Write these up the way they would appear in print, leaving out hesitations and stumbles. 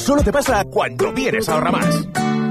Solo te pasa cuando vienes a Ahorramás.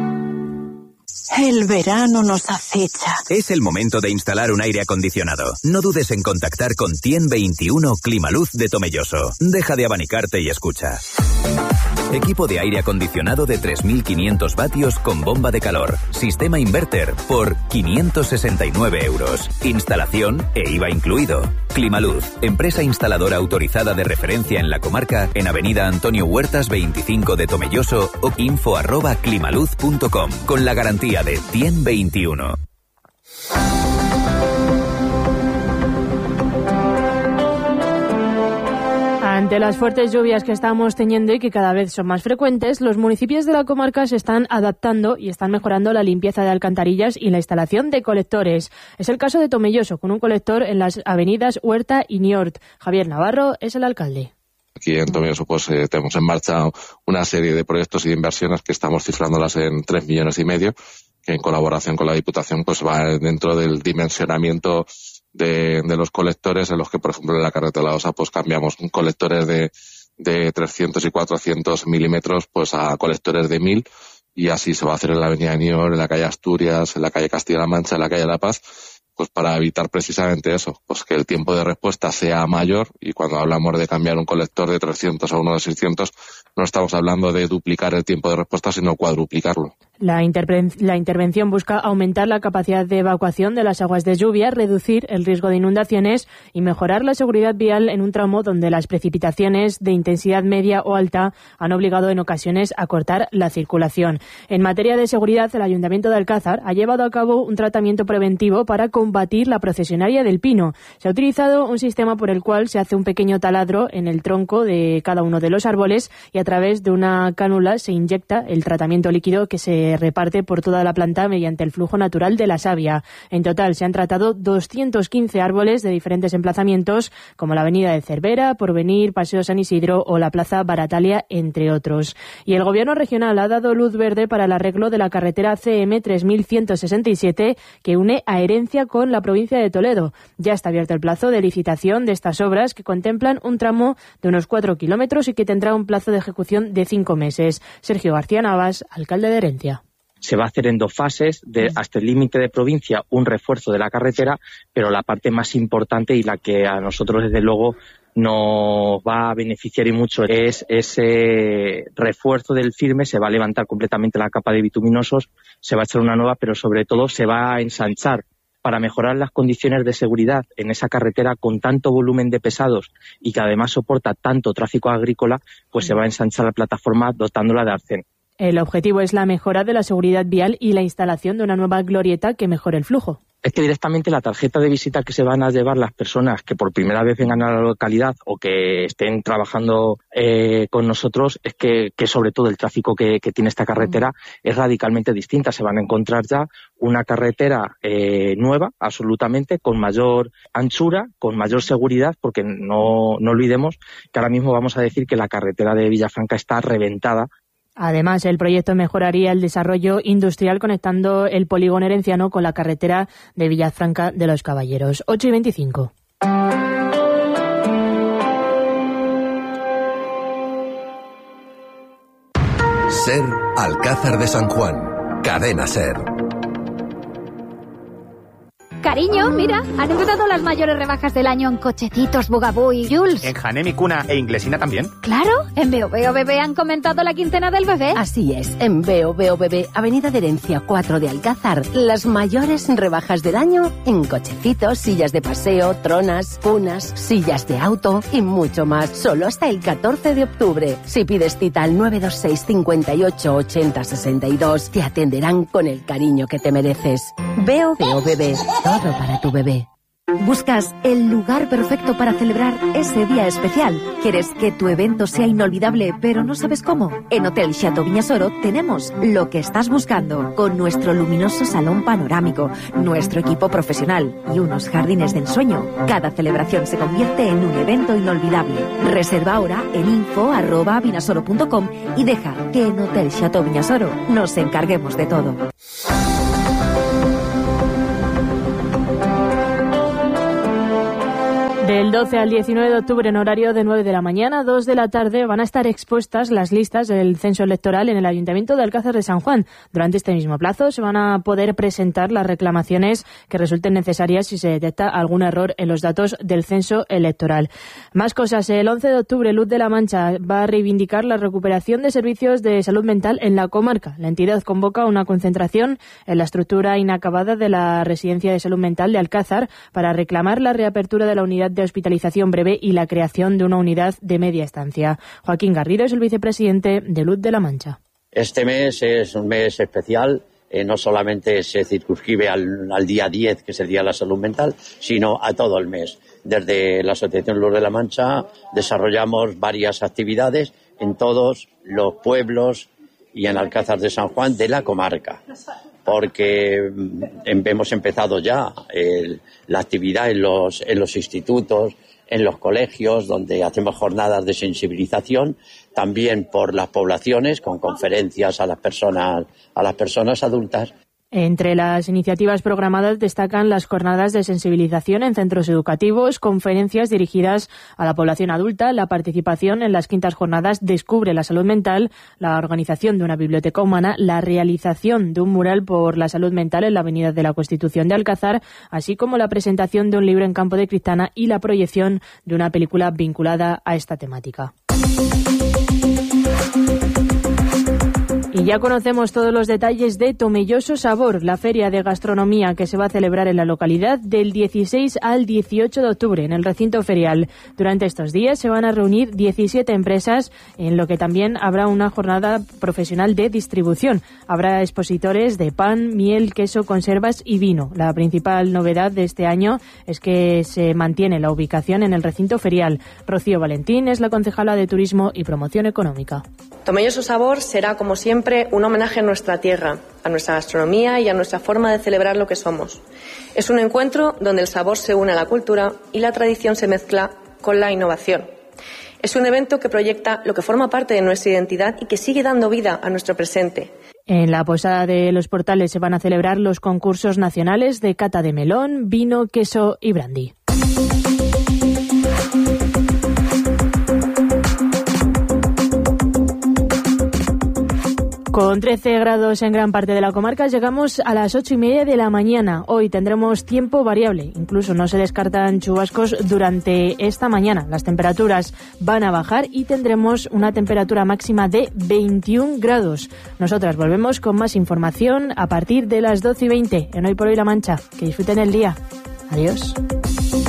El verano nos acecha. Es el momento de instalar un aire acondicionado. No dudes en contactar con Tien 21 Climaluz de Tomelloso. Deja de abanicarte y escucha. Equipo de aire acondicionado de 3.500 vatios con bomba de calor. Sistema inverter por 569 euros. Instalación e IVA incluido. Climaluz, empresa instaladora autorizada de referencia en la comarca, en Avenida Antonio Huertas 25 de Tomelloso o info@climaluz.com, con la garantía de Tien 21. Ante las fuertes lluvias que estamos teniendo y que cada vez son más frecuentes, los municipios de la comarca se están adaptando y están mejorando la limpieza de alcantarillas y la instalación de colectores. Es el caso de Tomelloso, con un colector en las avenidas Huerta y Niort. Javier Navarro es el alcalde. Aquí en Tomelloso tenemos en marcha una serie de proyectos y de inversiones que estamos cifrándolas en 3,5 millones, que en colaboración con la Diputación va dentro del dimensionamiento de los colectores, en los que, por ejemplo, en la carretera de la Osa cambiamos colectores de 300 y 400 milímetros a colectores de 1.000, y así se va a hacer en la avenida Niort, en la calle Asturias, en la calle Castilla-La Mancha, en la calle La Paz, para evitar precisamente eso, que el tiempo de respuesta sea mayor, y cuando hablamos de cambiar un colector de 300 a uno de 600, no estamos hablando de duplicar el tiempo de respuesta, sino cuadruplicarlo. La intervención busca aumentar la capacidad de evacuación de las aguas de lluvia, reducir el riesgo de inundaciones y mejorar la seguridad vial en un tramo donde las precipitaciones de intensidad media o alta han obligado en ocasiones a cortar la circulación. En materia de seguridad, el Ayuntamiento de Alcázar ha llevado a cabo un tratamiento preventivo para combatir la procesionaria del pino. Se ha utilizado un sistema por el cual se hace un pequeño taladro en el tronco de cada uno de los árboles y a través de una cánula se inyecta el tratamiento líquido que se reparte por toda la planta mediante el flujo natural de la savia. En total se han tratado 215 árboles de diferentes emplazamientos, como la avenida de Cervera, Porvenir, Paseo San Isidro o la Plaza Baratalia, entre otros. Y el Gobierno regional ha dado luz verde para el arreglo de la carretera CM 3167 que une a Herencia con la provincia de Toledo. Ya está abierto el plazo de licitación de estas obras, que contemplan un tramo de unos 4 kilómetros y que tendrá un plazo de ejecución de 5 meses. Sergio García Navas, alcalde de Herencia. Se va a hacer en 2 fases, hasta el límite de provincia, un refuerzo de la carretera, pero la parte más importante y la que a nosotros desde luego nos va a beneficiar y mucho es ese refuerzo del firme. Se va a levantar completamente la capa de bituminosos, se va a echar una nueva, pero sobre todo se va a ensanchar para mejorar las condiciones de seguridad en esa carretera con tanto volumen de pesados y que además soporta tanto tráfico agrícola, se va a ensanchar la plataforma dotándola de arcén. El objetivo es la mejora de la seguridad vial y la instalación de una nueva glorieta que mejore el flujo. Es que directamente la tarjeta de visita que se van a llevar las personas que por primera vez vengan a la localidad o que estén trabajando con nosotros es que sobre todo el tráfico que tiene esta carretera es radicalmente distinta. Se van a encontrar ya una carretera nueva, absolutamente, con mayor anchura, con mayor seguridad, porque no olvidemos que ahora mismo vamos a decir que la carretera de Villafranca está reventada. Además, el proyecto mejoraría el desarrollo industrial conectando el polígono herenciano con la carretera de Villafranca de los Caballeros. 8:25. SER Alcázar de San Juan. Cadena SER. Cariño, mira, han empezado las mayores rebajas del año en Cochecitos, Bugaboo y Jules. ¿En Hanem y Cuna e Inglesina también? Claro, en Veo Veo Bebé han comentado la quincena del bebé. Así es, en Veo Veo Bebé, Avenida de Herencia 4 de Alcázar, las mayores rebajas del año en cochecitos, sillas de paseo, tronas, cunas, sillas de auto y mucho más, solo hasta el 14 de octubre. Si pides cita al 926 58 80 62, te atenderán con el cariño que te mereces. Veo Veo Bebé, todo para tu bebé. ¿Buscas el lugar perfecto para celebrar ese día especial? ¿Quieres que tu evento sea inolvidable, pero no sabes cómo? En Hotel Chateau Viñasoro tenemos lo que estás buscando, con nuestro luminoso salón panorámico, nuestro equipo profesional y unos jardines de ensueño. Cada celebración se convierte en un evento inolvidable. Reserva ahora en info@vinasoro.com y deja que en Hotel Chateau Viñasoro nos encarguemos de todo. Del 12 al 19 de octubre, en horario de 9 de la mañana a 2 de la tarde, van a estar expuestas las listas del censo electoral en el Ayuntamiento de Alcázar de San Juan. Durante este mismo plazo se van a poder presentar las reclamaciones que resulten necesarias si se detecta algún error en los datos del censo electoral. Más cosas. El 11 de octubre, Luz de la Mancha va a reivindicar la recuperación de servicios de salud mental en la comarca. La entidad convoca una concentración en la estructura inacabada de la Residencia de Salud Mental de Alcázar para reclamar la reapertura de la unidad de hospitalización breve y la creación de una unidad de media estancia. Joaquín Garrido es el vicepresidente de Luz de la Mancha. Este mes es un mes especial. No solamente se circunscribe al día 10, que es el Día de la Salud Mental, sino a todo el mes. Desde la Asociación Luz de la Mancha desarrollamos varias actividades en todos los pueblos y en Alcázar de San Juan de la comarca, porque hemos empezado ya la actividad en los institutos, en los colegios, donde hacemos jornadas de sensibilización, también por las poblaciones, con conferencias a las personas adultas. Entre las iniciativas programadas destacan las jornadas de sensibilización en centros educativos, conferencias dirigidas a la población adulta, la participación en las 5ª jornadas Descubre la Salud Mental, la organización de una biblioteca humana, la realización de un mural por la salud mental en la Avenida de la Constitución de Alcázar, así como la presentación de un libro en Campo de Cristana y la proyección de una película vinculada a esta temática. Y ya conocemos todos los detalles de Tomelloso Sabor, la feria de gastronomía que se va a celebrar en la localidad del 16 al 18 de octubre en el recinto ferial. Durante estos días se van a reunir 17 empresas, en lo que también habrá una jornada profesional de distribución. Habrá expositores de pan, miel, queso, conservas y vino. La principal novedad de este año es que se mantiene la ubicación en el recinto ferial. Rocío Valentín es la concejala de Turismo y Promoción Económica. Tomelloso Sabor será, como siempre, un homenaje a nuestra tierra, a nuestra gastronomía y a nuestra forma de celebrar lo que somos. Es un encuentro donde el sabor se une a la cultura y la tradición se mezcla con la innovación. Es un evento que proyecta lo que forma parte de nuestra identidad y que sigue dando vida a nuestro presente. En la Posada de los Portales se van a celebrar los concursos nacionales de cata de melón, vino, queso y brandy. Con 13 grados en gran parte de la comarca llegamos a las 8:30 de la mañana. Hoy tendremos tiempo variable, incluso no se descartan chubascos durante esta mañana. Las temperaturas van a bajar y tendremos una temperatura máxima de 21 grados. Nosotras volvemos con más información a partir de las 12:20 en Hoy por Hoy La Mancha. Que disfruten el día. Adiós.